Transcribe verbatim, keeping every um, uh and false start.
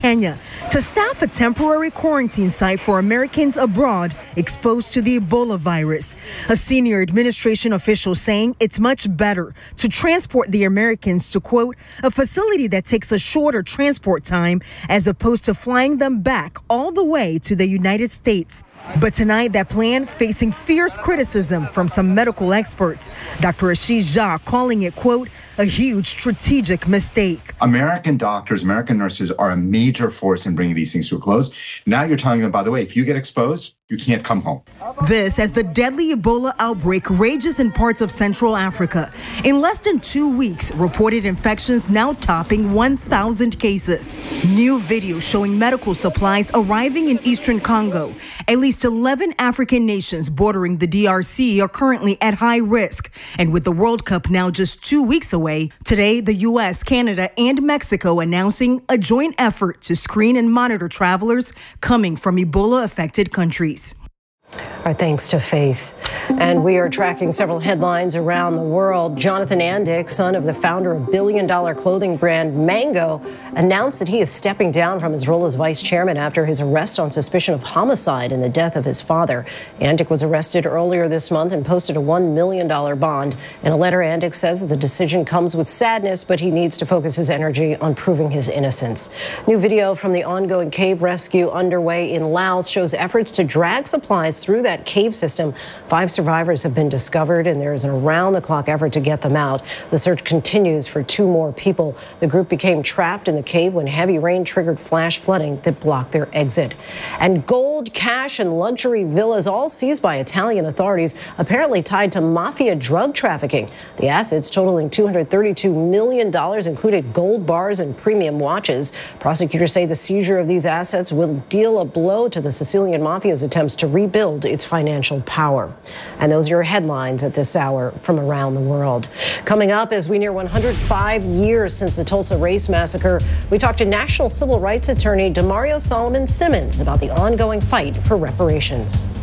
Kenya to staff a temporary quarantine site for Americans abroad exposed to the Ebola virus. A senior administration official saying it's much better to transport the Americans to, quote, a facility that takes a shorter transport time as opposed to flying them back all the way to the United States. But tonight, that plan facing fierce criticism from some medical experts. Doctor Ashish Jha calling it, quote, a huge strategic mistake. American doctors, American nurses are a major force in bringing these things to a close. Now you're telling them, by the way, if you get exposed, you can't come home. This as the deadly Ebola outbreak rages in parts of Central Africa. In less than two weeks, reported infections now topping one thousand cases. New video showing medical supplies arriving in eastern Congo. At least eleven African nations bordering the D R C are currently at high risk. And with the World Cup now just two weeks away, today the U S, Canada, and Mexico announcing a joint effort to screen and monitor travelers coming from Ebola-affected countries. Our thanks to Faith. And we are tracking several headlines around the world. Jonathan Andick, son of the founder of billion-dollar clothing brand Mango, announced that he is stepping down from his role as vice chairman after his arrest on suspicion of homicide in the death of his father. Andick was arrested earlier this month and posted a one million dollars bond. In a letter, Andick says the decision comes with sadness, but he needs to focus his energy on proving his innocence. New video from the ongoing cave rescue underway in Laos shows efforts to drag supplies through that cave system. Five survivors have been discovered, and there is an around-the-clock effort to get them out. The search continues for two more people. The group became trapped in the cave when heavy rain triggered flash flooding that blocked their exit. And gold, cash, and luxury villas all seized by Italian authorities, apparently tied to mafia drug trafficking. The assets, totaling two hundred thirty-two million dollars, included gold bars and premium watches. Prosecutors say the seizure of these assets will deal a blow to the Sicilian mafia's attempts to rebuild its financial power. And those are your headlines at this hour from around the world. Coming up, as we near one hundred five years since the Tulsa Race Massacre, we talk to national civil rights attorney Damario Solomon Simmons about the ongoing fight for reparations.